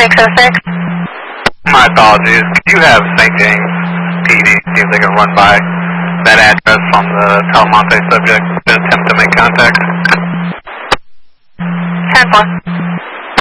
606. My apologies. Could you have St. James PD see if they can run by that address on the Telemonte subject to attempt to make contact? 10-4.